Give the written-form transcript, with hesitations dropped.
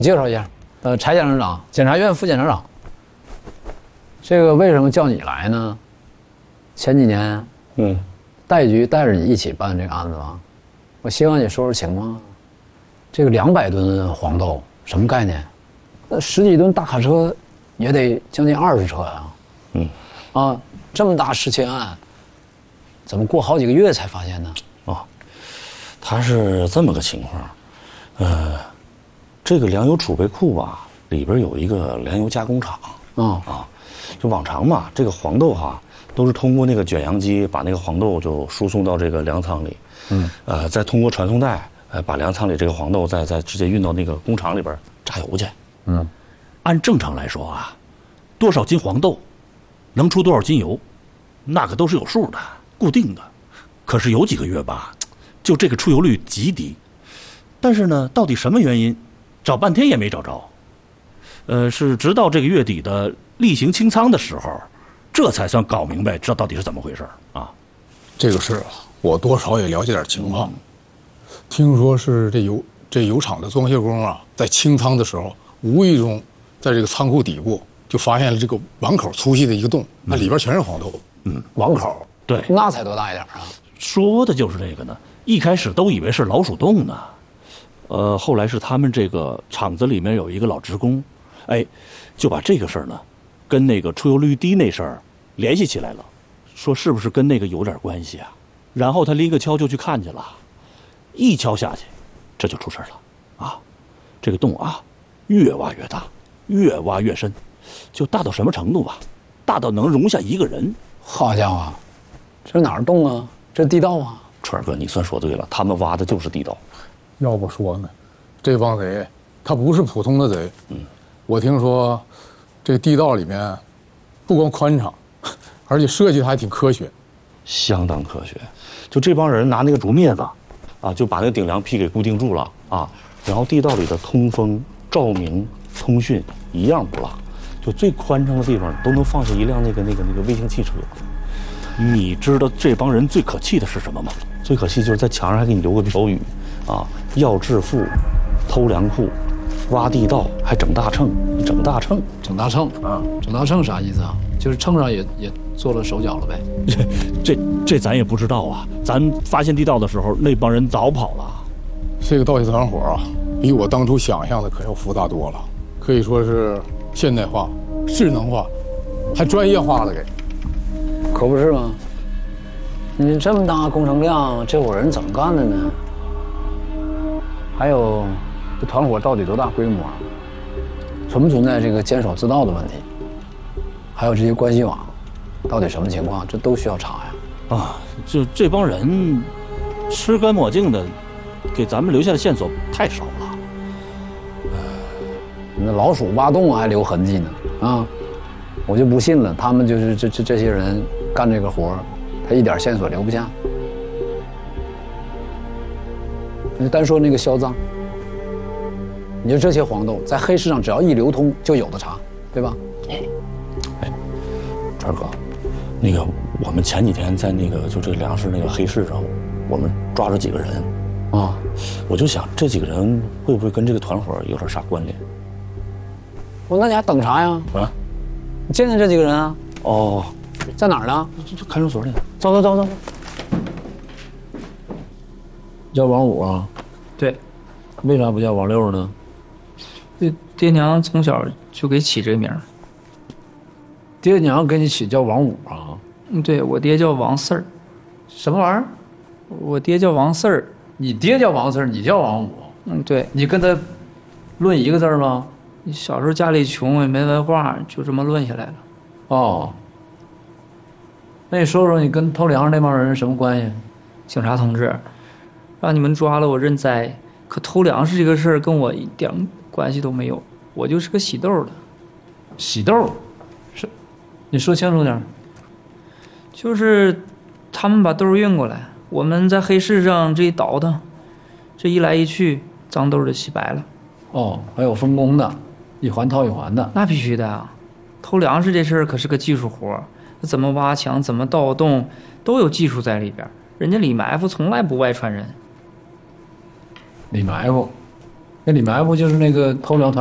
介绍一下，柴检察长，检察院副检察长。这个为什么叫你来呢？前几年，代局带着你一起办这个案子吧。我希望你说说情况。这个200吨黄豆什么概念？那10几吨大卡车也得将近20车呀。这么大失窃案，怎么过好几个月才发现呢？ 它是这么个情况，这个粮油储备库吧，里边有一个粮油加工厂。就往常嘛，这个黄豆都是通过那个卷扬机把那个黄豆就输送到这个粮仓里，再通过传送带，把粮仓里这个黄豆再直接运到那个工厂里边榨油去。 按正常来说多少斤黄豆能出多少斤油，那可都是有数的，固定的。可是有几个月吧，就这个出油率极低，但是呢，到底什么原因，找半天也没找着。是直到这个月底的例行清仓的时候，这才算搞明白这到底是怎么回事啊。 这个事儿我多少也了解点情况。听说是这油厂的装卸工在清仓的时候，无意中在这个仓库底部就发现了这个碗口粗细的一个洞，那里边全是黄豆。 碗口， 对， 那才多大一点说的就是这个呢。一开始都以为是老鼠洞呢，后来是他们这个厂子里面有一个老职工，就把这个事儿呢，跟那个出油率低那事儿联系起来了，说是不是跟那个有点关系啊？然后他拎个锹就去看去了，一锹下去，这就出事了这个洞越挖越大，越挖越深，就大到什么程度大到能容下一个人。 好家伙，这哪儿洞啊？这地道啊！ 川哥，你算说对了，他们挖的就是地道。 要不说呢，这帮贼他不是普通的贼。我听说这地道里面不光宽敞，而且设计的还挺科学， 相当科学。就这帮人拿那个竹篾子就把那个顶梁坯给固定住了然后地道里的通风、照明、通讯一样不落，就最宽敞的地方都能放下一辆那个微型汽车。 你知道这帮人最可气的是什么吗？ 最可气就是在墙上还给你留个标语要致富、偷粮库、挖地道，还整大秤。整大秤啥意思啊？就是秤上也做了手脚了呗。 这咱也不知道咱发现地道的时候，那帮人早跑了。 这个盗窃团伙比我当初想象的可要复杂多了，可以说是现代化、智能化，还专业化了给。 可不是吗？你这么大工程量，这伙人怎么干的呢？还有，这团伙到底多大规模？存不存在这个监守自盗的问题？还有这些关系网，到底什么情况？这都需要查呀。 就这帮人吃干抹净的，给咱们留下的线索太少了。 那老鼠挖洞还留痕迹呢我就不信了，他们就是这些人干这个活，他一点线索留不下。你单说那个销赃，你说这些黄豆在黑市上只要一流通就有的查，对吧？ 川哥，那个我们前几天在那个就这粮食那个黑市上，我们抓着几个人我就想这几个人会不会跟这个团伙有点啥关联？ 那你还等啥呀？你见见这几个人啊？在哪儿呢？ 就看守所里。 走。叫王五啊？ 对。 为啥不叫王六呢？ 爹娘从小就给起这名。 爹娘给你起叫王五啊？ 对，我爹叫王四儿。 什么玩意儿？ 我爹叫王四儿。 你爹叫王四儿，你叫王五？ 对。 你跟他论一个字吗？ 小时候家里穷也没文化，就这么论下来了。 那你说说你跟偷粮那帮人什么关系？ 警察同志，让你们抓了我认栽，可偷粮食这个事儿跟我一点关系都没有，我就是个洗豆的。 洗豆？是？你说清楚点。 就是他们把豆运过来，我们在黑市上这一倒腾，这一来一去，脏豆就洗白了。 还有分工的，一环套一环的。 那必须的啊！偷粮食这事儿可是个技术活，怎么挖墙，怎么盗洞，都有技术在里边。人家李埋伏从来不外传人。 李埋伏， 那李埋不就是那个偷粮团